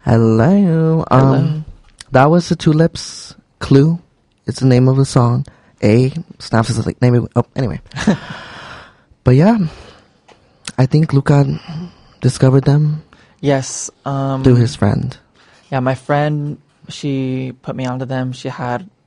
Hello. Hello. That was the Tulips. Clue. It's the name of the song. Snaps is like name it. Oh, anyway. But yeah, I think Luca discovered them Yes. through his friend. Yeah, my friend, she put me onto them. She had